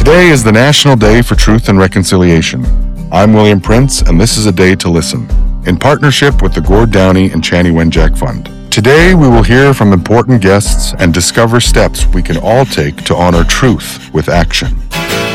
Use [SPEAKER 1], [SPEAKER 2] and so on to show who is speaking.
[SPEAKER 1] Today is the National Day for Truth and Reconciliation. I'm William Prince, and this is a day to listen, in partnership with the Gord Downie and Chanie Wenjack Fund. Today, we will hear from important guests and discover steps we can all take to honor truth with action.